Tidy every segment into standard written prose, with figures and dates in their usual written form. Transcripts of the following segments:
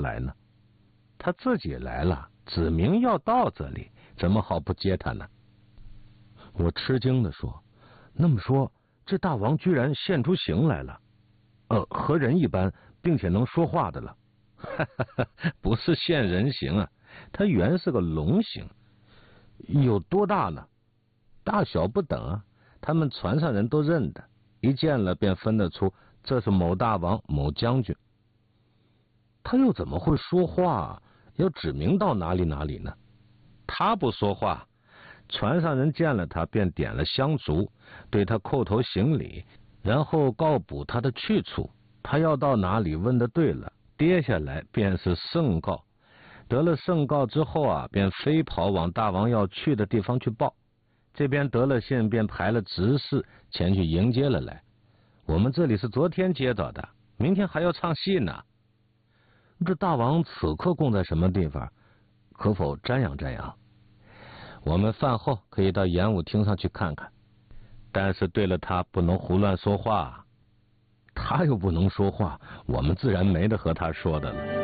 来呢？他自己来了，指明要到这里，怎么好不接他呢？我吃惊地说，那么说这大王居然现出形来了，和人一般，并且能说话的了。不是现人形啊，他原是个龙形。有多大呢？大小不等啊，他们船上人都认得，一见了便分得出这是某大王某将军。他又怎么会说话，要指明到哪里哪里呢？他不说话，船上人见了他便点了香烛，对他叩头行礼，然后告补他的去处。他要到哪里问的对了，跌下来便是圣告，得了圣告之后啊，便飞跑往大王要去的地方去报。这边得了信，便排了执事前去迎接了来。我们这里是昨天接到的，明天还要唱戏呢。这大王此刻供在什么地方？可否瞻仰瞻仰？我们饭后可以到演武厅上去看看，但是对了他不能胡乱说话。他又不能说话，我们自然没得和他说的了。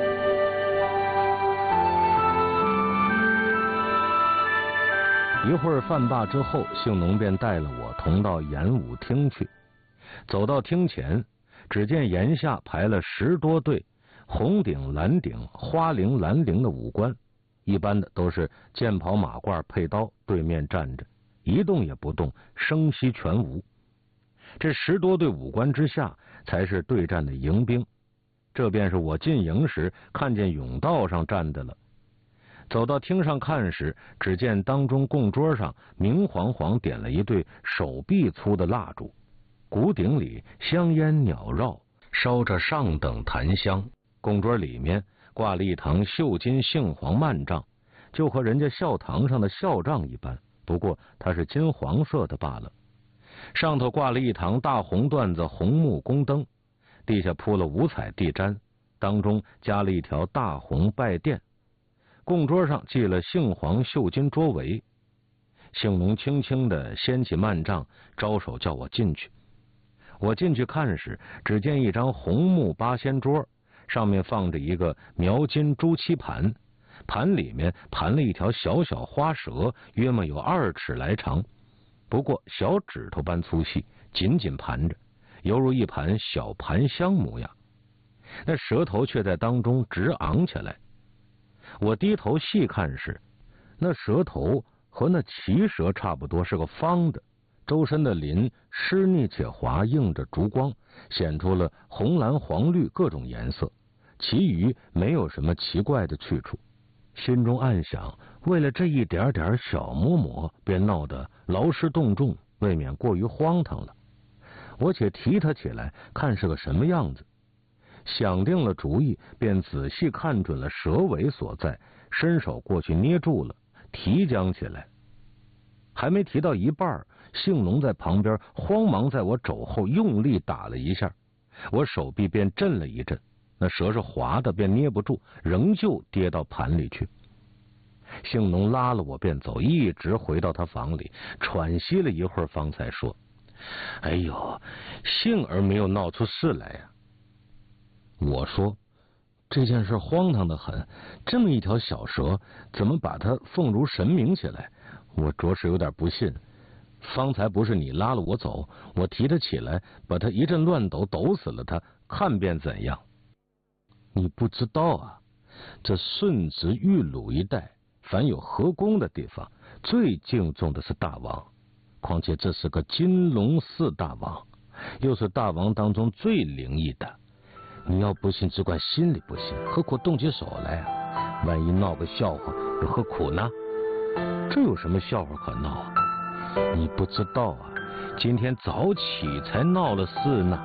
一会儿饭罢之后，姓农便带了我同到演武厅去。走到厅前，只见檐下排了10多队红顶蓝顶花翎蓝翎的武官，一般的都是剑袍马褂配刀，对面站着，一动也不动，声息全无。这10多队武官之下，才是对战的迎兵。这便是我进营时看见甬道上站的了。走到厅上看时，只见当中供桌上明晃晃点了一对手臂粗的蜡烛，鼓鼎里香烟袅绕，烧着上等檀香。供桌里面挂了一堂绣金杏黄幔帐，就和人家校堂上的校帐一般，不过它是金黄色的罢了。上头挂了一堂大红缎子红木宫灯，地下铺了5彩地毡，当中加了一条大红拜垫。供桌上系了杏黄绣金桌围。姓农轻轻地掀起幔帐，招手叫我进去。我进去看时，只见一张红木八仙桌，上面放着一个描金朱漆盘，盘里面盘了一条小小花蛇，约莫有2尺来长，不过小指头般粗细，紧紧盘着，犹如一盘小盘香模样。那蛇头却在当中直昂起来。我低头细看时，那蛇头和那奇蛇差不多，是个方的，周身的鳞湿腻且滑，映着烛光，显出了红蓝黄绿各种颜色，其余没有什么奇怪的去处。心中暗想，为了这一点点小嬷嬷，便闹得劳师动众，未免过于荒唐了。我且提他起来，看是个什么样子。想定了主意，便仔细看准了蛇尾所在，伸手过去捏住了，提将起来。还没提到一半，姓农在旁边慌忙在我肘后用力打了一下，我手臂便震了一震，那蛇是滑的，便捏不住，仍旧跌到盘里去。姓农拉了我便走，一直回到他房里，喘息了一会儿，方才说：“哎呦，幸而没有闹出事来呀。”我说：“这件事荒唐的很，这么一条小蛇，怎么把它奉如神明起来？我着实有点不信。方才不是你拉了我走，我提它起来，把它一阵乱抖，抖死了它，看便怎样？你不知道啊，这顺直玉鲁一带，凡有河宫的地方，最敬重的是大王，况且这是个金龙4大王，又是大王当中最灵异的。你要不信，只怪心里不信，何苦动起手来啊？万一闹个笑话，又何苦呢？这有什么笑话可闹啊？你不知道啊，今天早起才闹了事呢。”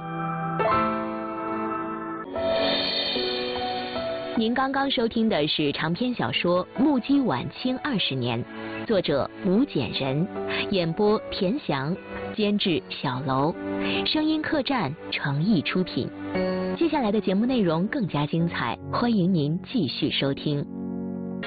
您刚刚收听的是长篇小说《目击晚清20年》，作者吴简人，演播田翔，监制小楼，声音客栈诚意出品。接下来的节目内容更加精彩，欢迎您继续收听。